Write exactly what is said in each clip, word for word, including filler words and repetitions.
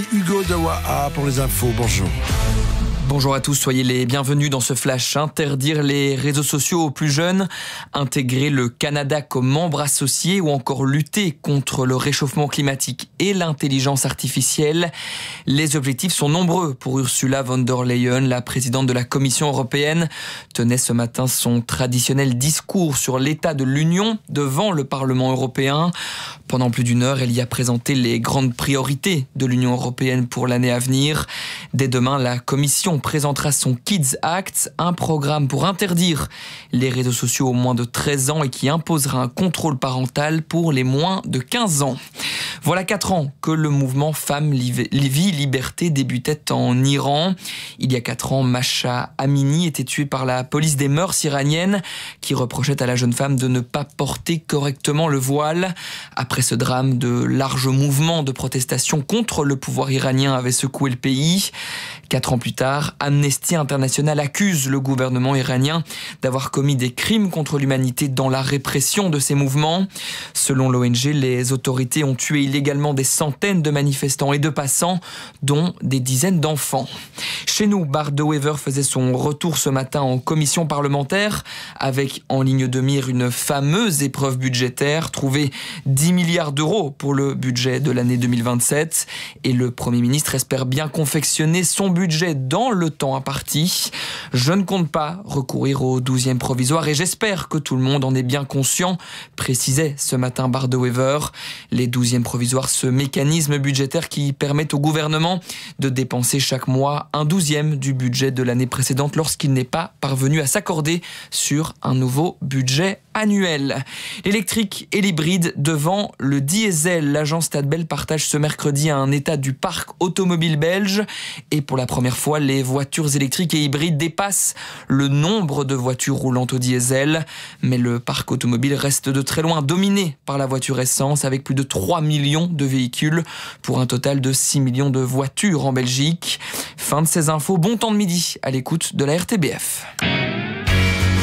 Hugo Dawa pour les infos, bonjour. Bonjour à tous, soyez les bienvenus dans ce flash. Interdire les réseaux sociaux aux plus jeunes, intégrer le Canada comme membre associé ou encore lutter contre le réchauffement climatique et l'intelligence artificielle. Les objectifs sont nombreux pour Ursula von der Leyen. La présidente de la Commission européenne tenait ce matin son traditionnel discours sur l'état de l'Union devant le Parlement européen. Pendant plus d'une heure, elle y a présenté les grandes priorités de l'Union européenne pour l'année à venir. Dès demain, la Commission présentera son Kids Act, un programme pour interdire les réseaux sociaux aux moins de treize ans et qui imposera un contrôle parental pour les moins de quinze ans. Voilà quatre ans que le mouvement Femmes, Vie, Liberté débutait en Iran. Il y a quatre ans, Masha Amini était tuée par la police des mœurs iranienne qui reprochait à la jeune femme de ne pas porter correctement le voile. Après ce drame, de larges mouvements de protestation contre le pouvoir iranien avaient secoué le pays. Quatre ans plus tard, Amnesty International accuse le gouvernement iranien d'avoir commis des crimes contre l'humanité dans la répression de ces mouvements. Selon l'O N G, les autorités ont tué illégalement des centaines de manifestants et de passants, dont des dizaines d'enfants. Chez nous, Bart De Wever faisait son retour ce matin en commission parlementaire, avec en ligne de mire une fameuse épreuve budgétaire, trouver dix milliards d'euros pour le budget de l'année deux mille vingt-sept. Et le Premier ministre espère bien confectionner son budget dans le temps imparti. Je ne compte pas recourir au douzième provisoire et j'espère que tout le monde en est bien conscient, précisait ce matin Bart De Wever. Les douzièmes provisoires, ce mécanisme budgétaire qui permet au gouvernement de dépenser chaque mois un douzième du budget de l'année précédente lorsqu'il n'est pas parvenu à s'accorder sur un nouveau budget annuel. L'électrique et l'hybride devant le diesel. L'agence Stadbel partage ce mercredi un état du parc automobile belge et pour la première fois, les voitures électriques et hybrides dépassent le nombre de voitures roulant au diesel. Mais le parc automobile reste de très loin dominé par la voiture essence avec plus de trois millions de véhicules pour un total de six millions de voitures en Belgique. Fin de ces infos, bon temps de midi à l'écoute de la R T B F.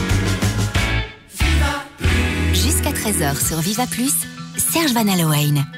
Jusqu'à treize heures sur Viva Plus, Serge Van Allowen.